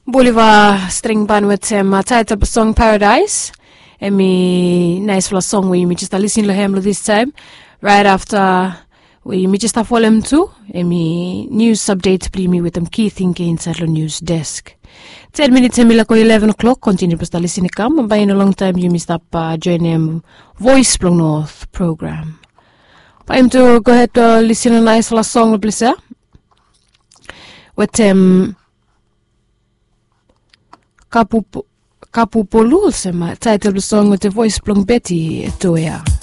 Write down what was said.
Bolivar string band with title of the song Paradise. And me nice for a song where you just listen to him this time. Right after we just have volume 2. And me news update play me with them key thinking inside the news desk. 10 minutes and 11 o'clock. Continue to listen to come. And by in a long time you missed up join him Voice from North program. By him to go ahead listen to nice for a song please. With Kapu Polul, title of the song with the voice plong Betty Toya.